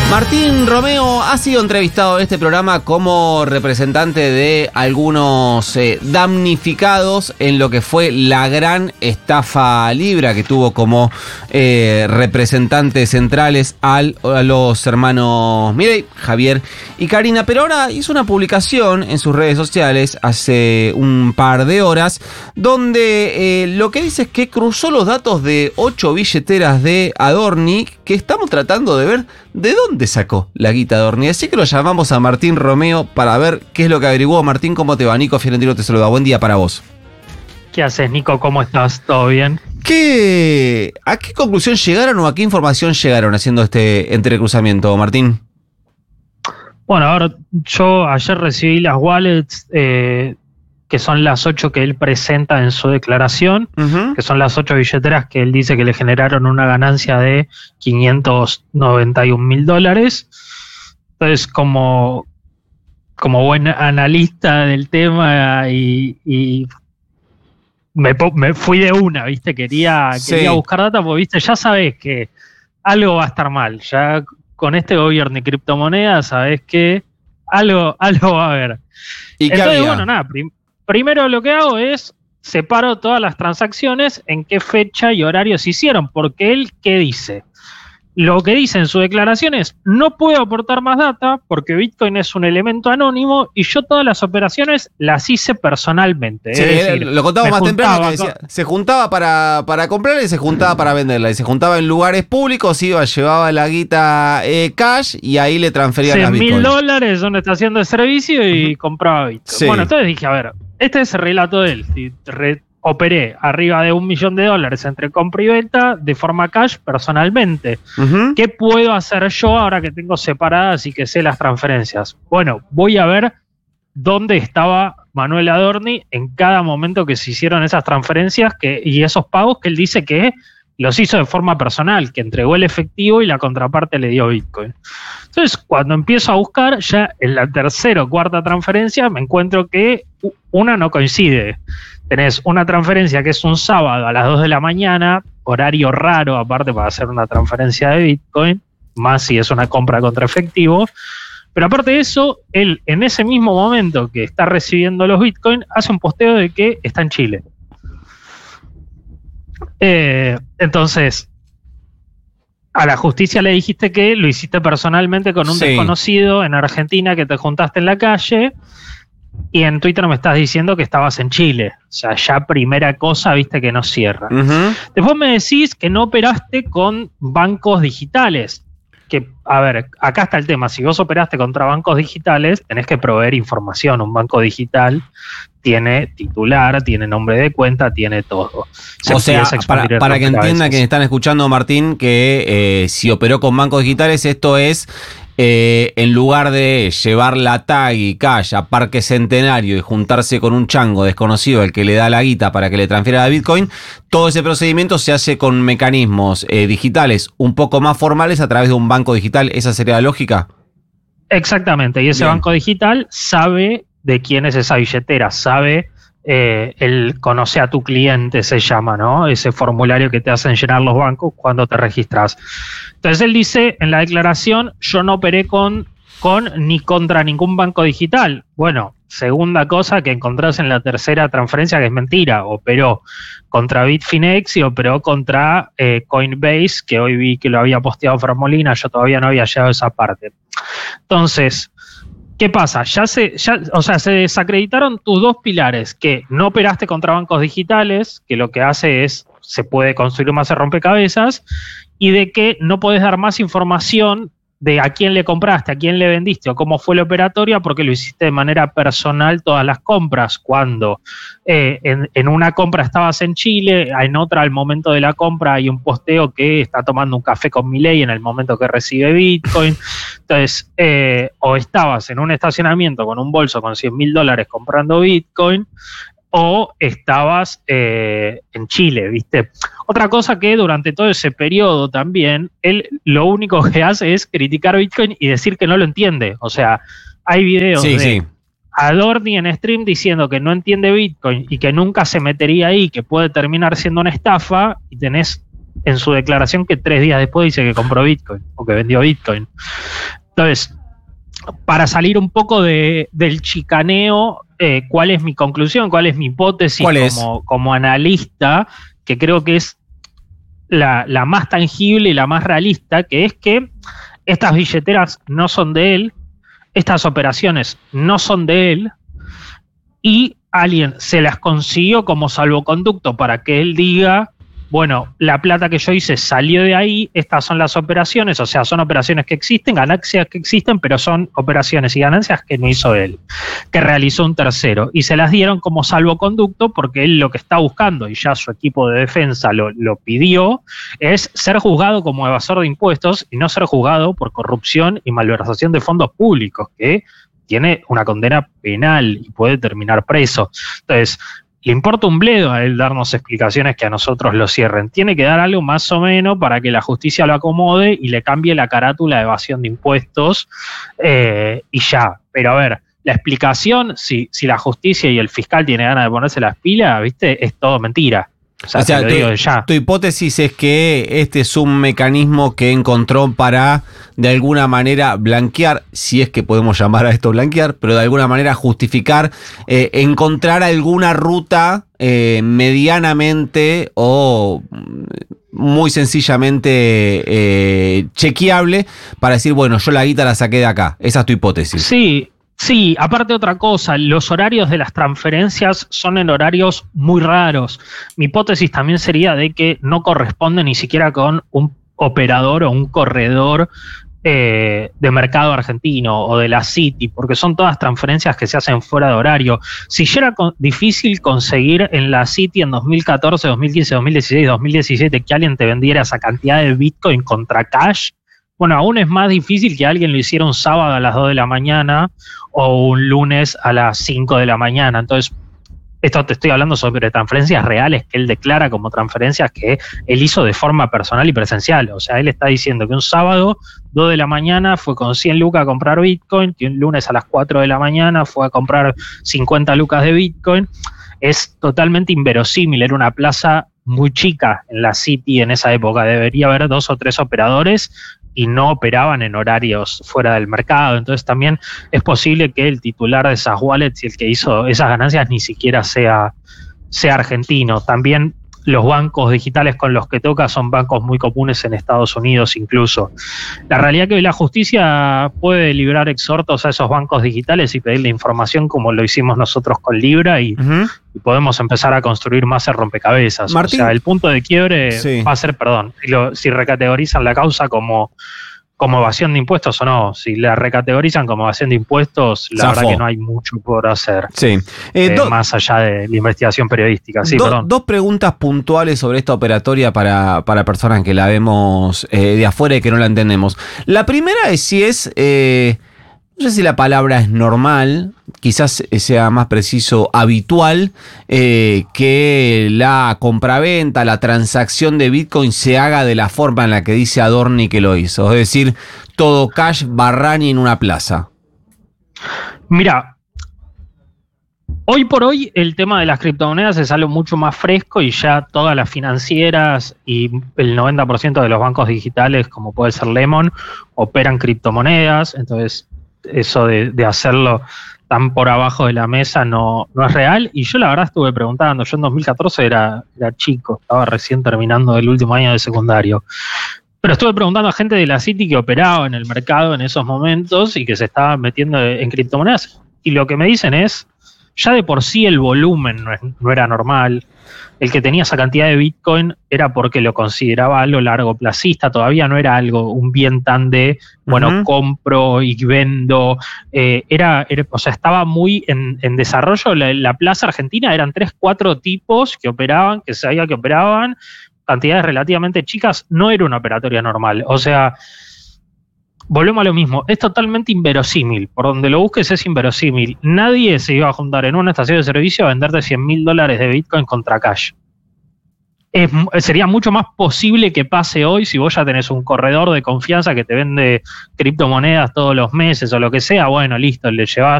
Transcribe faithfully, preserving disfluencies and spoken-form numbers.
Martín Romeo ha sido entrevistado en este programa como representante de algunos eh, damnificados en lo que fue la gran estafa Libra, que tuvo como eh, representantes centrales al, a los hermanos Milei, Javier y Karina. Pero ahora hizo una publicación en sus redes sociales hace un par de horas donde eh, lo que dice es que cruzó los datos de ocho billeteras de Adorni, que estamos tratando de ver de dónde sacó la guita Adorni. Así que lo llamamos a Martín Romeo para ver qué es lo que averiguó. Martín, ¿cómo te va? Nico Fiorentino te saluda. Buen día para vos. ¿Qué haces, Nico? ¿Cómo estás? ¿Todo bien? ¿Qué, ¿A qué conclusión llegaron o a qué información llegaron haciendo este entrecruzamiento, Martín? Bueno, ahora yo ayer recibí las wallets, eh, que son las ocho que él presenta en su declaración, uh-huh. que son las ocho billeteras que él dice que le generaron una ganancia de quinientos noventa y un mil dólares. Entonces, como, como buen analista del tema y, y me, me fui de una, ¿viste? Quería, sí. quería buscar data, porque, ¿viste? Ya sabés que algo va a estar mal. Ya con este gobierno de criptomonedas sabés que algo, algo va a haber. ¿Y Entonces, qué había? bueno, nada, prim- primero lo que hago es separo todas las transacciones, en qué fecha y horario se hicieron, porque él, ¿qué dice? Lo que dice en su declaración es: no puedo aportar más data porque Bitcoin es un elemento anónimo y yo todas las operaciones las hice personalmente. Sí, es decir, lo contaba más temprano, que decía, se juntaba para, para comprar y se juntaba para venderla, y se juntaba en lugares públicos, iba, llevaba la guita eh, cash y ahí le transferían las Bitcoin. mil dólares, una estación de servicio y uh-huh. compraba Bitcoin. Sí. Bueno, entonces dije, a ver, este es el relato de él. Si re- operé arriba de un millón de dólares entre compra y venta de forma cash personalmente. Uh-huh. ¿Qué puedo hacer yo ahora que tengo separadas y que sé las transferencias? Bueno, voy a ver dónde estaba Manuel Adorni en cada momento que se hicieron esas transferencias que, y esos pagos que él dice que los hizo de forma personal, que entregó el efectivo y la contraparte le dio Bitcoin. Entonces, cuando empiezo a buscar, ya en la tercera o cuarta transferencia me encuentro que una no coincide. Tenés una transferencia que es un sábado a las dos de la mañana, horario raro aparte para hacer una transferencia de Bitcoin, más si es una compra contra efectivo. Pero aparte de eso, él en ese mismo momento que está recibiendo los Bitcoin, hace un posteo de que está en Chile. Eh, entonces, a la justicia le dijiste que lo hiciste personalmente con un sí. desconocido en Argentina, que te juntaste en la calle, y en Twitter me estás diciendo que estabas en Chile. O sea, ya primera cosa, viste que no cierra. Uh-huh. Después me decís que no operaste con bancos digitales. Que, a ver, acá está el tema. Si vos operaste contra bancos digitales, tenés que proveer información. Un banco digital tiene titular, tiene nombre de cuenta, tiene todo. Se o sea, para, para que entiendan que están escuchando, Martín, que eh, si operó con bancos digitales, esto es... Eh, en lugar de llevar la tag y cash a Parque Centenario y juntarse con un chango desconocido al que le da la guita para que le transfiera la Bitcoin, todo ese procedimiento se hace con mecanismos eh, digitales un poco más formales a través de un banco digital. ¿Esa sería la lógica? Exactamente, y ese Bien. banco digital sabe de quién es esa billetera, sabe... Eh, el conoce a tu cliente se llama, ¿no? Ese formulario que te hacen llenar los bancos cuando te registras. Entonces él dice en la declaración: yo no operé con, con ni contra ningún banco digital. Bueno, segunda cosa que encontrás en la tercera transferencia, que es mentira. Operó contra Bitfinex y operó contra eh, Coinbase, que hoy vi que lo había posteado Fran Molina, yo todavía no había llegado a esa parte. Entonces, ¿qué pasa? Ya se, ya, o sea, se desacreditaron tus dos pilares, que no operaste contra bancos digitales, que lo que hace es, se puede construir más de rompecabezas, y de que no podés dar más información de a quién le compraste, a quién le vendiste o cómo fue la operatoria, porque lo hiciste de manera personal todas las compras. Cuando eh, en, en una compra estabas en Chile, en otra al momento de la compra hay un posteo que está tomando un café con Milei en el momento que recibe Bitcoin. Entonces, eh, o estabas en un estacionamiento con un bolso con cien mil dólares comprando Bitcoin, o estabas eh, en Chile, ¿viste? Otra cosa que durante todo ese periodo también, él lo único que hace es criticar Bitcoin y decir que no lo entiende. O sea, hay videos sí, de sí. Adorni en stream diciendo que no entiende Bitcoin y que nunca se metería ahí, que puede terminar siendo una estafa, y tenés en su declaración que tres días después dice que compró Bitcoin o que vendió Bitcoin. Entonces, para salir un poco de, del chicaneo, eh, ¿cuál es mi conclusión? ¿Cuál es mi hipótesis como, como analista? Que creo que es la, la más tangible y la más realista, que es que estas billeteras no son de él, estas operaciones no son de él, y alguien se las consiguió como salvoconducto para que él diga, bueno, la plata que yo hice salió de ahí, estas son las operaciones, o sea, son operaciones que existen, ganancias que existen, pero son operaciones y ganancias que no hizo él, que realizó un tercero, y se las dieron como salvoconducto porque él lo que está buscando, y ya su equipo de defensa lo, lo pidió, es ser juzgado como evasor de impuestos y no ser juzgado por corrupción y malversación de fondos públicos, que tiene una condena penal y puede terminar preso. Entonces, le importa un bledo a él darnos explicaciones que a nosotros lo cierren. Tiene que dar algo más o menos para que la justicia lo acomode y le cambie la carátula de evasión de impuestos eh, y ya. Pero a ver, la explicación, si, si la justicia y el fiscal tienen ganas de ponerse las pilas, ¿viste? Es todo mentira. O sea, o sea, te lo tu, digo ya. Tu hipótesis es que este es un mecanismo que encontró para, de alguna manera, blanquear, si es que podemos llamar a esto blanquear, pero de alguna manera justificar, eh, encontrar alguna ruta eh, medianamente o muy sencillamente eh, chequeable para decir, bueno, yo la guita la saqué de acá. Esa es tu hipótesis. Sí. Sí, aparte otra cosa, los horarios de las transferencias son en horarios muy raros. Mi hipótesis también sería de que no corresponde ni siquiera con un operador o un corredor eh, de mercado argentino o de la Citi, porque son todas transferencias que se hacen fuera de horario. Si ya era con, difícil conseguir en la Citi en dos mil catorce, dos mil quince, dos mil dieciséis, dos mil diecisiete que alguien te vendiera esa cantidad de Bitcoin contra cash, bueno, aún es más difícil que alguien lo hiciera un sábado a las dos de la mañana o un lunes a las cinco de la mañana. Entonces, esto te estoy hablando sobre transferencias reales que él declara como transferencias que él hizo de forma personal y presencial. O sea, él está diciendo que un sábado, dos de la mañana, fue con cien lucas a comprar Bitcoin, que un lunes a las cuatro de la mañana fue a comprar cincuenta lucas de Bitcoin. Es totalmente inverosímil, era una plaza muy chica en la Citi en esa época. Debería haber dos o tres operadores y no operaban en horarios fuera del mercado. Entonces también es posible que el titular de esas wallets y el que hizo esas ganancias ni siquiera sea, sea argentino. También los bancos digitales con los que toca son bancos muy comunes en Estados Unidos incluso. La realidad es que hoy la justicia puede librar exhortos a esos bancos digitales y pedirle información como lo hicimos nosotros con Libra y, uh-huh. y podemos empezar a construir más el rompecabezas. Martín, o sea, el punto de quiebre sí. va a ser, perdón, si, lo, si recategorizan la causa como... como evasión de impuestos o no. Si la recategorizan como evasión de impuestos, la Zafó. verdad que no hay mucho por hacer. Sí. Eh, eh, do, más allá de la investigación periodística. Sí, do, perdón. Dos preguntas puntuales sobre esta operatoria para, para personas que la vemos eh, de afuera y que no la entendemos. La primera es si es... Eh, no sé si la palabra es normal, quizás sea más preciso, habitual, eh, que la compraventa, la transacción de Bitcoin se haga de la forma en la que dice Adorni que lo hizo. Es decir, todo cash, Barrani en una plaza. Mira, hoy por hoy el tema de las criptomonedas es algo mucho más fresco y ya todas las financieras y el noventa por ciento de los bancos digitales, como puede ser Lemon, operan criptomonedas. Entonces, eso de, de hacerlo tan por abajo de la mesa no, no es real. Y yo la verdad estuve preguntando, yo en dos mil catorce era, era chico, estaba recién terminando el último año de secundario, pero estuve preguntando a gente de la Citi que operaba en el mercado en esos momentos y que se estaba metiendo en criptomonedas, y lo que me dicen es, ya de por sí el volumen no, es, no era normal. El que tenía esa cantidad de Bitcoin era porque lo consideraba algo largoplacista, todavía no era algo, un bien tan de, bueno, uh-huh. compro y vendo, eh, era, era, o sea, estaba muy en, en desarrollo. La, la plaza argentina eran tres, cuatro tipos que operaban, que sabía que operaban, cantidades relativamente chicas, no era una operatoria normal. O sea, volvemos a lo mismo, es totalmente inverosímil, por donde lo busques es inverosímil. Nadie se iba a juntar en una estación de servicio a venderte cien mil dólares de Bitcoin contra cash. Es, sería mucho más posible que pase hoy si vos ya tenés un corredor de confianza que te vende criptomonedas todos los meses o lo que sea. Bueno, listo, le llevás